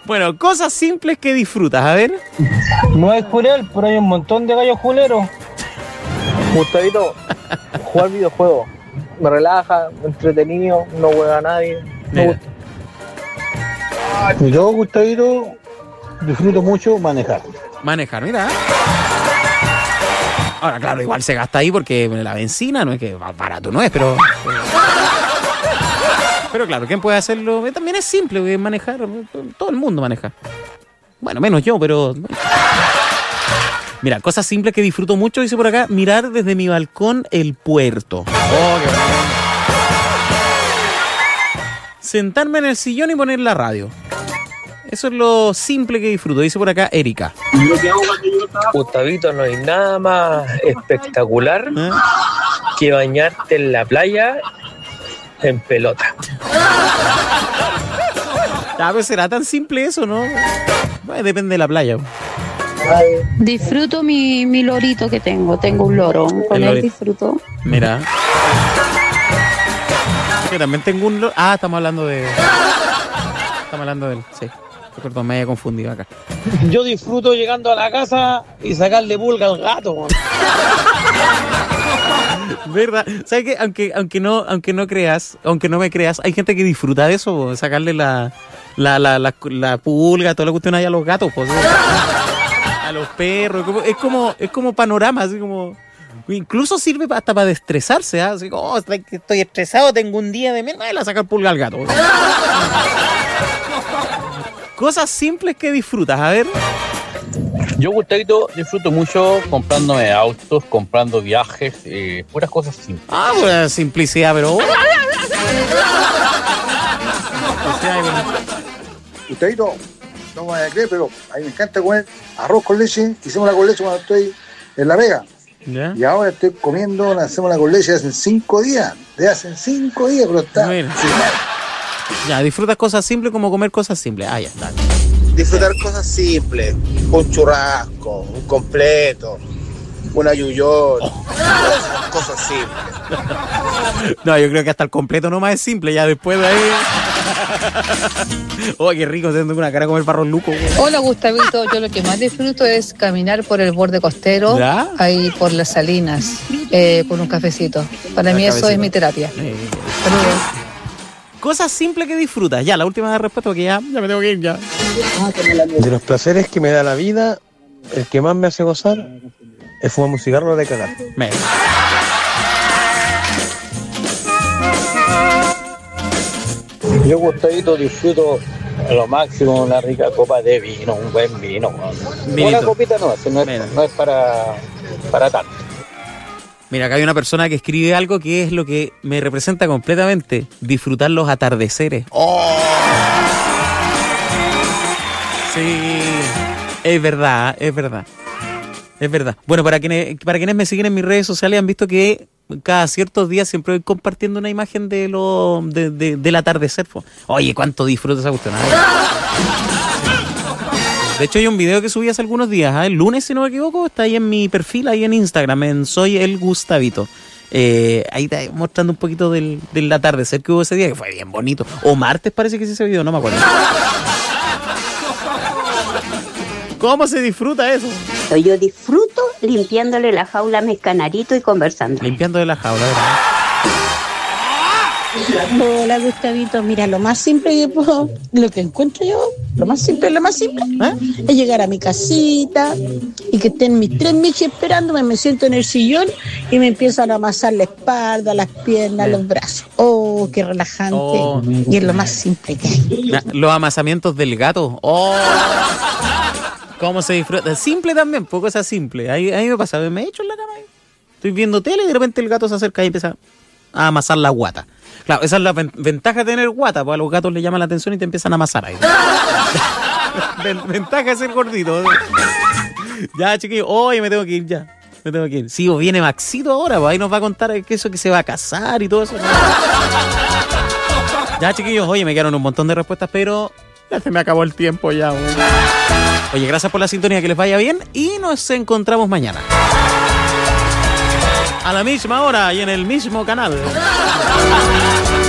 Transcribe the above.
Bueno, cosas simples que disfrutas, a ver. No es jurar, pero hay un montón de gallos juleros. Gustavito, jugar videojuegos. Me relaja, entretenido, no juega a nadie. Me gusta. Yo, Gustavito, disfruto mucho manejar. Manejar, mira. Ahora, claro, igual se gasta ahí porque la benzina no es que barato, no es, pero claro, ¿quién puede hacerlo? También es simple manejar, todo el mundo maneja. Bueno, menos yo, pero... Mira, cosas simples que disfruto mucho, dice por acá, mirar desde mi balcón el puerto. Oh, qué bueno. Sentarme en el sillón y poner la radio. Eso es lo simple que disfruto, dice por acá Erika. Gustavito, no hay nada más espectacular que bañarte en la playa en pelota. Ya, pues será tan simple eso, ¿no? Bueno, depende de la playa. Disfruto mi lorito que tengo. Tengo un loro. Con él disfruto. Mira. Yo también tengo un loro. Ah, estamos hablando de él, sí. Perdón, me había confundido acá. Yo disfruto llegando a la casa y sacarle pulga al gato. ¿Verdad? ¿Sabes qué? Aunque no me creas, hay gente que disfruta de eso, sacarle la pulga, toda la cuestión ahí a los gatos, pues, a los perros. Es como panorama, así como... Incluso sirve hasta para estresarse, ¿eh? Así como, estoy estresado, tengo un día de mierda, a sacar pulga al gato. Cosas simples que disfrutas, a ver. Yo, Gustavito, disfruto mucho comprándome autos, comprando viajes, puras cosas simples. Ah, pues simplicidad, pero... Gustavito, no me vaya a creer, pero a mí me encanta comer arroz con leche. Hicimos la con leche cuando estoy en La Vega. ¿Ya? Y ahora estoy comiendo, hacemos la con leche hace 5 días. De hace 5 días, pero está... Ya, disfrutas cosas simples como comer cosas simples. Ah, ya está. Disfrutar cosas simples, un churrasco, un completo, una yuyol, cosas simples. No, yo creo que hasta el completo nomás es simple, ya después de ahí... Oh, qué rico, tengo una cara de comer barro luco. Hola, Gustavito, yo lo que más disfruto es caminar por el borde costero, ¿ya? Ahí por las salinas, con un cafecito. Para mí eso es mi terapia. Saludos. Cosas simples que disfrutas. Ya, la última respuesta porque ya me tengo que ir ya. De los placeres que me da la vida, el que más me hace gozar es fumar un cigarro de cagar. Yo, Gustavito, disfruto a lo máximo una rica copa de vino, un buen vino. Una copita no es para tanto. Mira, acá hay una persona que escribe algo que es lo que me representa completamente. Disfrutar los atardeceres. ¡Oh! Sí, es verdad. Bueno, para quienes me siguen en mis redes sociales han visto que cada ciertos días siempre voy compartiendo una imagen del atardecer. Oye, cuánto disfruto esa cuestión. De hecho, hay un video que subí hace algunos días, el lunes, si no me equivoco, está ahí en mi perfil, ahí en Instagram, en Soy el Gustavito. Ahí está mostrando un poquito del atardecer que hubo ese día, que fue bien bonito. O martes parece que es ese video, no me acuerdo. ¿Cómo se disfruta eso? Yo disfruto limpiándole la jaula a mis canaritos y conversando. Limpiándole la jaula, ¿verdad? Hola, Gustavito. Mira, lo más simple que puedo, lo que encuentro yo, lo más simple es llegar a mi casita y que estén mis 3 michis esperándome, me siento en el sillón y me empiezan a amasar la espalda, las piernas, los brazos. Oh, qué relajante. Y es lo más simple que hay. Los amasamientos del gato. Oh, cómo se disfruta. Simple también, poco cosa simple. Ahí me pasa, me he hecho en la cama. Estoy viendo tele y de repente el gato se acerca y empieza a amasar la guata. Claro, esa es la ventaja de tener guata, pues a los gatos les llama la atención y te empiezan a amasar ahí. Ventaja de ser gordito. Ya, chiquillos, hoy me tengo que ir ya. Sí, o viene Maxito ahora, pues ahí nos va a contar que eso que se va a casar y todo eso. Ya, chiquillos, oye, me quedaron un montón de respuestas, pero ya se me acabó el tiempo ya. Oye, gracias por la sintonía, que les vaya bien y nos encontramos mañana. A la misma hora y en el mismo canal.